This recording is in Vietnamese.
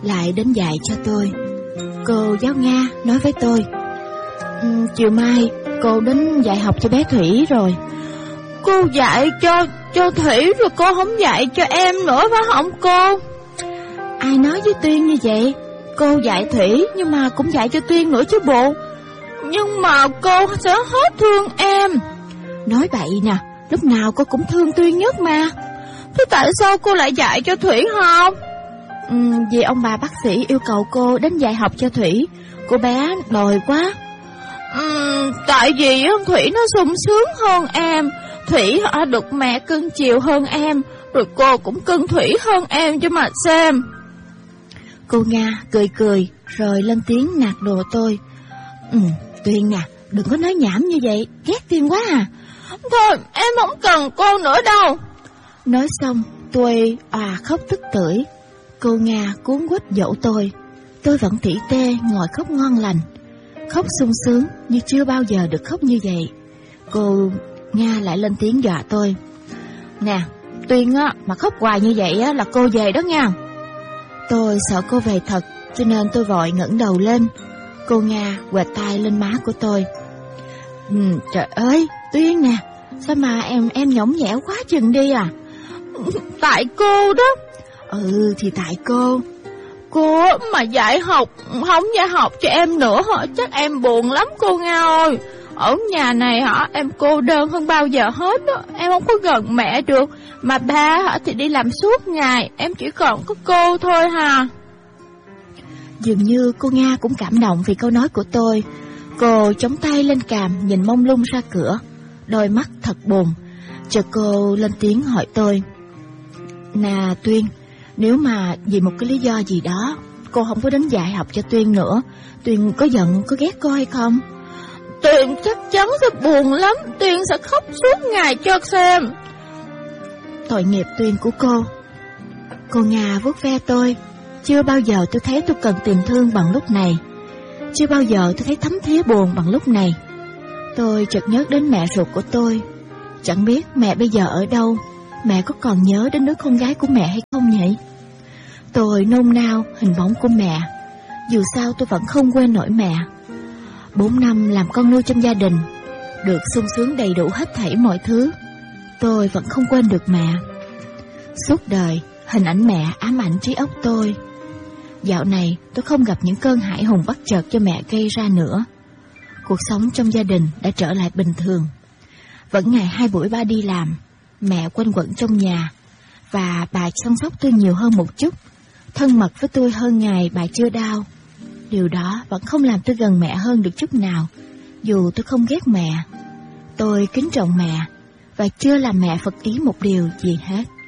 lại đến dạy cho tôi. Cô giáo Nga nói với tôi, chiều mai cô đến dạy học cho bé Thủy rồi. Cô dạy cho Thủy rồi cô không dạy cho em nữa phải không cô? Ai nói với Tuyên như vậy? Cô dạy Thủy nhưng mà cũng dạy cho Tuyên nữa chứ bộ. Nhưng mà cô sẽ hết thương em. Nói bậy nè, lúc nào cô cũng thương Tuyên nhất mà. Thế tại sao cô lại dạy cho Thủy không? Vì ông bà bác sĩ yêu cầu cô đến dạy học cho Thủy. Cô bé đòi quá. Tại vì Thủy nó sung sướng hơn em. Thủy được mẹ cưng chiều hơn em. Rồi cô cũng cưng Thủy hơn em cho mà xem. Cô Nga cười cười rồi lên tiếng nạt đùa tôi. Tuyên nè, đừng có nói nhảm như vậy, ghét Tuyên quá à. Thôi em không cần cô nữa đâu. Nói xong tôi khóc tức tưởi. Cô Nga cuống quýt dỗ tôi. Tôi vẫn tỉ tê ngồi khóc ngon lành, khóc sung sướng như chưa bao giờ được khóc như vậy. Cô Nga lại lên tiếng dọa tôi. Nè, Tuyên mà khóc hoài như vậy là cô về đó nha. Tôi sợ cô về thật cho nên tôi vội ngẩng đầu lên. Cô Nga quệt tay lên má của tôi. Trời ơi, Tuyên nè, sao mà em nhõng nhẽo quá chừng đi à? Tại cô đó. Thì tại cô. Cô mà dạy học, không dạy học cho em nữa hả? Chắc em buồn lắm cô Nga ơi. Ở nhà này em cô đơn hơn bao giờ hết đó. Em không có gần mẹ được. Mà ba thì đi làm suốt ngày. Em chỉ còn có cô thôi hà. Dường như cô Nga cũng cảm động vì câu nói của tôi. Cô chống tay lên cằm nhìn mông lung ra cửa, đôi mắt thật buồn. Chợt cô lên tiếng hỏi tôi. Nè Tuyên, nếu mà vì một cái lý do gì đó cô không có đến dạy học cho Tuyên nữa, Tuyên có giận, có ghét cô hay không? Tuyên chắc chắn sẽ buồn lắm. Tuyên sẽ khóc suốt ngày cho xem. Tội nghiệp Tuyên của cô. Cô Nga vuốt ve tôi. Chưa bao giờ tôi thấy tôi cần tình thương bằng lúc này. Chưa bao giờ tôi thấy thấm thía buồn bằng lúc này. Tôi chợt nhớ đến mẹ ruột của tôi. Chẳng biết mẹ bây giờ ở đâu. Mẹ có còn nhớ đến đứa con gái của mẹ hay không nhỉ? Tôi nôn nao hình bóng của mẹ. Dù sao tôi vẫn không quên nổi mẹ. 4 năm làm con nuôi trong gia đình, được sung sướng đầy đủ hết thảy mọi thứ, tôi vẫn không quên được mẹ. Suốt đời hình ảnh mẹ ám ảnh trí óc tôi. Dạo này tôi không gặp những cơn hãi hùng bất chợt cho mẹ gây ra nữa. Cuộc sống trong gia đình đã trở lại bình thường. Vẫn ngày 2 buổi 3 đi làm, mẹ quanh quẩn trong nhà, và bà chăm sóc tôi nhiều hơn một chút, thân mật với tôi hơn ngày bà chưa đau. Điều đó vẫn không làm tôi gần mẹ hơn được chút nào, dù tôi không ghét mẹ. Tôi kính trọng mẹ, và chưa làm mẹ phật ý một điều gì hết.